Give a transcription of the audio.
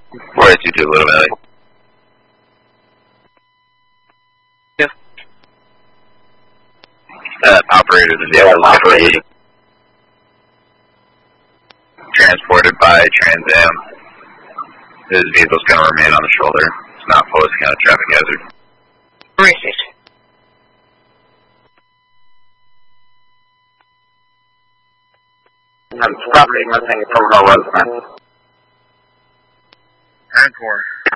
422 Little Valley. Yeah. Operator of the vehicle is transported by Trans Am. His vehicle's going to remain on the shoulder. It's not posing a traffic hazard. Racist. Property missing from her residence. Hardcore.